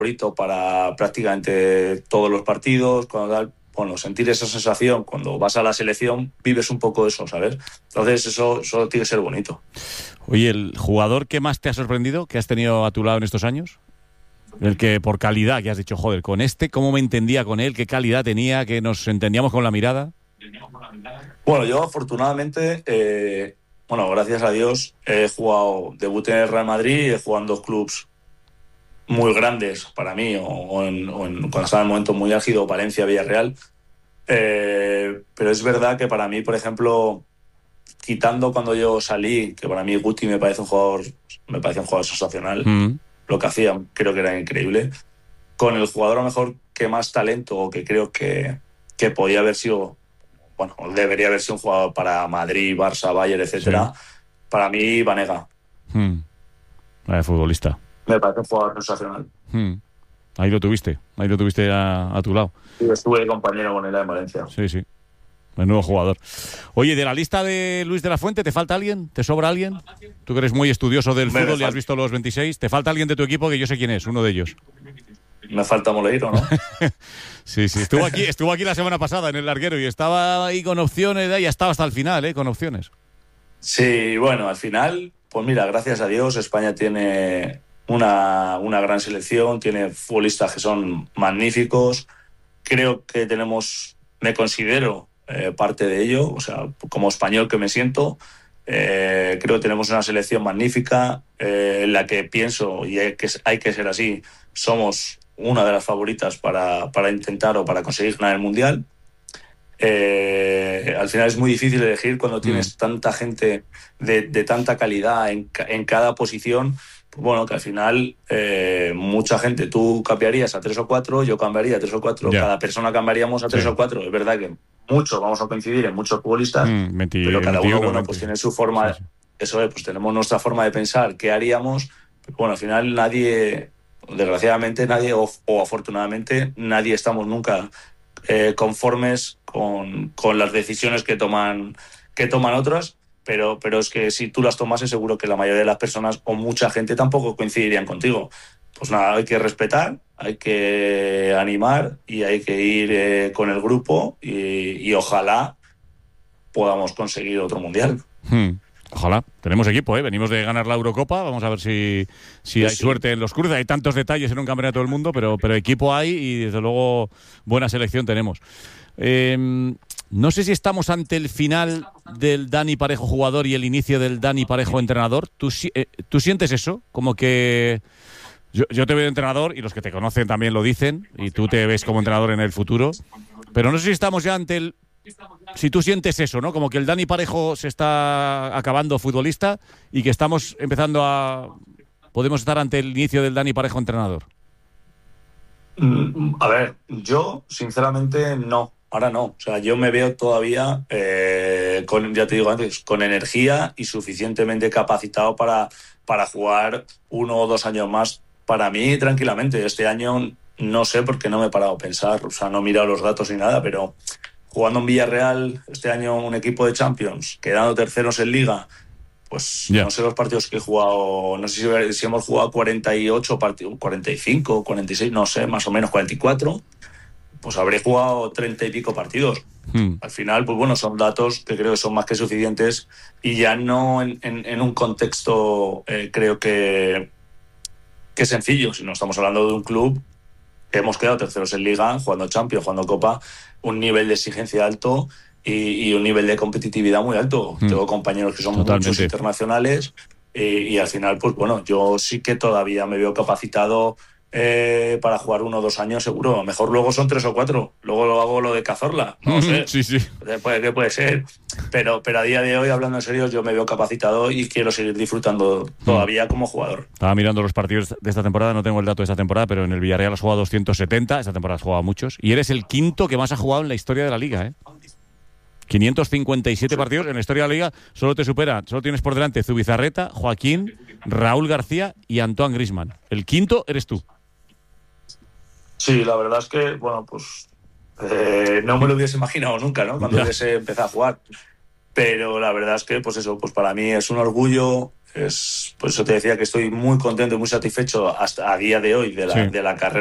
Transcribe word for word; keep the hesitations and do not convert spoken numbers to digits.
favorito para prácticamente todos los partidos, cuando tal, bueno, sentir esa sensación cuando vas a la selección, vives un poco eso, ¿sabes? Entonces eso, eso tiene que ser bonito. Oye, ¿el jugador que más te ha sorprendido, que has tenido a tu lado en estos años? El que por calidad, que has dicho, joder, con este, ¿cómo me entendía con él? ¿Qué calidad tenía? ¿Que nos entendíamos con la mirada? Bueno, yo afortunadamente, eh, bueno, gracias a Dios, he jugado, debuté en el Real Madrid y he jugado en dos clubs muy grandes para mí, o, o, en, o en, cuando estaba en el momento muy álgido, Valencia, Villarreal. Eh, pero es verdad que para mí, por ejemplo, quitando cuando yo salí, que para mí Guti me parece un jugador, me parece un jugador sensacional, mm. lo que hacía creo que era increíble. Con el jugador a lo mejor que más talento, o que creo que, que podía haber sido, bueno, debería haber sido un jugador para Madrid, Barça, Bayern, etcétera. Sí. Para mí, Vanega. Hmm. Vaya futbolista. Me parece un jugador sensacional. Hmm. Ahí lo tuviste, ahí lo tuviste a, a tu lado. Sí, estuve compañero con él en Valencia. Sí, sí. El nuevo jugador. Oye, de la lista de Luis de la Fuente, ¿te falta alguien? ¿Te sobra alguien? Tú que eres muy estudioso del me fútbol me y has visto los veintiséis. ¿Te falta alguien de tu equipo que yo sé quién es, uno de ellos? Me falta Moleiro, ¿no? Sí, sí. Estuvo aquí, estuvo aquí la semana pasada en el larguero y estaba ahí con opciones, ya estaba hasta el final, ¿eh? Con opciones. Sí, bueno, al final, pues mira, gracias a Dios, España tiene una, una gran selección, tiene futbolistas que son magníficos. Creo que tenemos, me considero eh, parte de ello, o sea, como español que me siento, eh, creo que tenemos una selección magnífica, eh, en la que pienso, y hay que, hay que ser así, somos una de las favoritas para, para intentar o para conseguir ganar el Mundial. Eh, al final es muy difícil elegir cuando tienes mm. tanta gente de, de tanta calidad en, en cada posición. Pues bueno, que al final eh, mucha gente, tú cambiarías a tres o cuatro, yo cambiaría a tres o cuatro, yeah. cada persona cambiaríamos a tres sí. o cuatro. Es verdad que muchos vamos a coincidir en muchos futbolistas, mm, veinte, pero cada veintiuno, uno bueno, pues tiene su forma, sí, sí. eso es, pues tenemos nuestra forma de pensar, qué haríamos. Pero bueno, al final nadie, desgraciadamente nadie, o, o afortunadamente, nadie estamos nunca eh, conformes con, con las decisiones que toman, que toman otras. Pero, pero es que si tú las tomases, seguro que la mayoría de las personas o mucha gente tampoco coincidirían contigo. Pues nada, hay que respetar, hay que animar y hay que ir eh, con el grupo y, y ojalá podamos conseguir otro mundial. Hmm. Ojalá. Tenemos equipo, ¿eh? Venimos de ganar la Eurocopa. Vamos a ver si, si hay sí. suerte en los cruces. Hay tantos detalles en un campeonato del mundo, pero, pero equipo hay y desde luego buena selección tenemos. Eh, no sé si estamos ante el final del Dani Parejo jugador y el inicio del Dani Parejo entrenador. ¿Tú, eh, ¿tú sientes eso? Como que yo, yo te veo entrenador y los que te conocen también lo dicen y tú te ves como entrenador en el futuro. Pero no sé si estamos ya ante el... Si tú sientes eso, ¿no? Como que el Dani Parejo se está acabando futbolista y que estamos empezando a... Podemos estar ante el inicio del Dani Parejo entrenador. A ver, yo sinceramente no. Ahora no, o sea, yo me veo todavía, eh, con, ya te digo antes, con energía y suficientemente capacitado para, para jugar uno o dos años más. Para mí, tranquilamente, este año no sé porque no me he parado a pensar, o sea, no he mirado los datos ni nada, pero jugando en Villarreal, este año un equipo de Champions, quedando terceros en Liga, pues yeah. no sé los partidos que he jugado, no sé si, si hemos jugado cuarenta y ocho partidos, cuarenta y cinco, cuarenta y seis, no sé, más o menos cuarenta y cuatro. Pues habré jugado treinta y pico partidos. Hmm. Al final, pues bueno, son datos que creo que son más que suficientes y ya no en, en, en un contexto, eh, creo que, que sencillo, si no estamos hablando de un club que hemos quedado terceros en Liga, jugando Champions, jugando Copa, un nivel de exigencia alto y, y un nivel de competitividad muy alto. Hmm. Tengo compañeros que son Totalmente. muchos internacionales y, y al final, pues bueno, yo sí que todavía me veo capacitado Eh, para jugar uno o dos años seguro. A lo mejor luego son tres o cuatro. Luego lo hago lo de Cazorla. No sé. Sí, sí. Puede, que puede ser. Pero, pero a día de hoy, hablando en serio, yo me veo capacitado y quiero seguir disfrutando todavía como jugador. Estaba mirando los partidos de esta temporada, no tengo el dato de esta temporada, pero en el Villarreal has jugado doscientos setenta. Esta temporada has jugado muchos. Y eres el quinto que más ha jugado en la historia de la Liga, ¿eh? quinientos cincuenta y siete sí. partidos en la historia de la Liga. Solo te supera, solo tienes por delante Zubizarreta, Joaquín, Raúl García y Antoine Griezmann. El quinto eres tú. Sí, la verdad es que, bueno, pues eh, no me lo hubiese imaginado nunca, ¿no? Cuando ya. hubiese empezado a jugar. Pero la verdad es que, pues eso, pues para mí es un orgullo Es, por eso te decía que estoy muy contento y muy satisfecho hasta a día de hoy de la, Sí. de la carrera